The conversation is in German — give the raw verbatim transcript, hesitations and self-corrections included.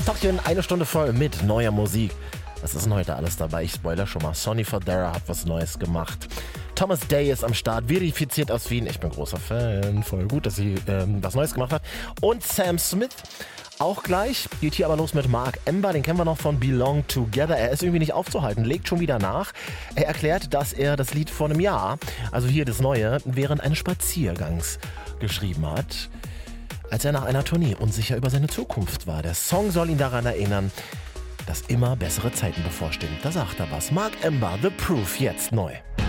Tachchen, eine Stunde voll mit neuer Musik. Was ist denn heute alles dabei? Ich spoiler schon mal. Sonny Fodera hat was Neues gemacht. Thomas Day ist am Start, verifiziert aus Wien. Ich bin großer Fan. Voll gut, dass sie ähm, was Neues gemacht hat. Und Sam Smith. Auch gleich. Geht hier aber los mit Mark Ember. Den kennen wir noch von Belong Together. Er ist irgendwie nicht aufzuhalten, legt schon wieder nach. Er erklärt, dass er das Lied vor einem Jahr, also hier das Neue, während eines Spaziergangs geschrieben hat, als er nach einer Tournee unsicher über seine Zukunft war. Der Song soll ihn daran erinnern, dass immer bessere Zeiten bevorstehen. Da sagt er was. Mark Ember, The Proof, jetzt neu.